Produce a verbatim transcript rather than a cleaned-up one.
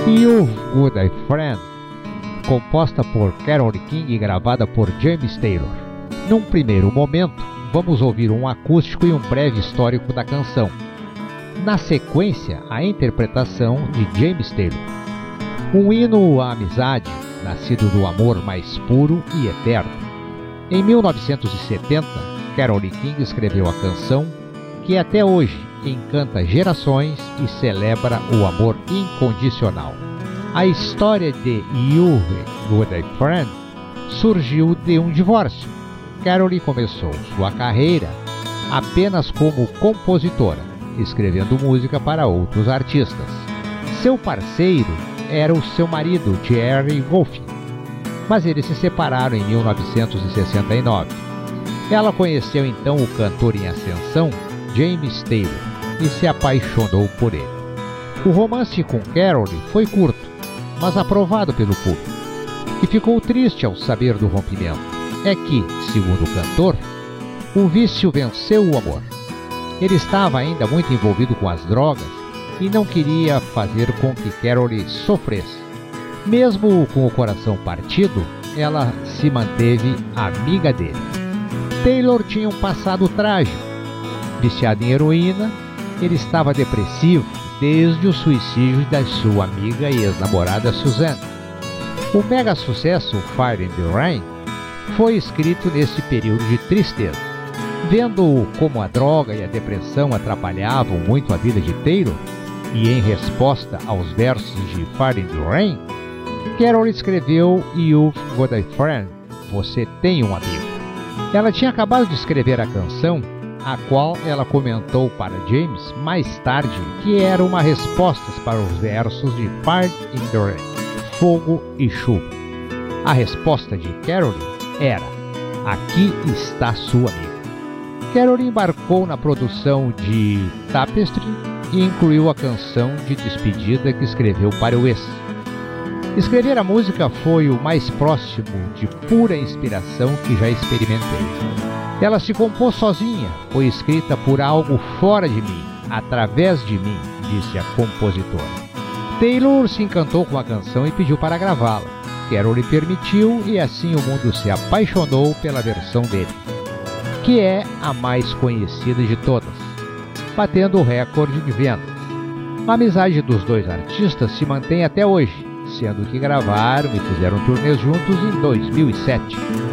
You've Got a Friend, composta por Carole King e gravada por James Taylor. Num primeiro momento, vamos ouvir um acústico e um breve histórico da canção. Na sequência, a interpretação de James Taylor. Um hino à amizade, nascido do amor mais puro e eterno. Em mil novecentos e setenta, Carole King escreveu a canção que até hoje encanta gerações e celebra o amor incondicional. A história de You've Got a Friend surgiu de um divórcio. Carole começou sua carreira apenas como compositora, escrevendo música para outros artistas. Seu parceiro era o seu marido, Jerry Wolff, mas eles se separaram em mil novecentos e sessenta e nove. Ela conheceu então o cantor em ascensão, James Taylor, e se apaixonou por ele. O romance com Carole foi curto, mas aprovado pelo público, que ficou triste ao saber do rompimento. É que, segundo o cantor, o vício venceu o amor. Ele estava ainda muito envolvido com as drogas e não queria fazer com que Carole sofresse. Mesmo com o coração partido, ela se manteve amiga dele. Taylor tinha um passado trágico. Viciado em heroína, ele estava depressivo desde o suicídio da sua amiga e ex-namorada Suzanne. O mega sucesso Fire in the Rain foi escrito nesse período de tristeza. Vendo como a droga e a depressão atrapalhavam muito a vida de Taylor, e em resposta aos versos de Fire in the Rain, Carole escreveu You've Got a Friend, Você Tem um Amigo. Ela tinha acabado de escrever a canção, a qual ela comentou para James mais tarde que era uma resposta para os versos de Fire in the Rain, Fogo e Chuva. A resposta de Carole era: Aqui está sua amiga. Carole embarcou na produção de Tapestry e incluiu a canção de despedida que escreveu para o ex. Escrever a música foi o mais próximo de pura inspiração que já experimentei. Ela se compôs sozinha, foi escrita por algo fora de mim, através de mim, disse a compositora. Taylor se encantou com a canção e pediu para gravá-la. Carole permitiu e assim o mundo se apaixonou pela versão dele, que é a mais conhecida de todas, batendo o recorde de vendas. A amizade dos dois artistas se mantém até hoje, sendo que gravaram e fizeram turnês juntos em dois mil e sete.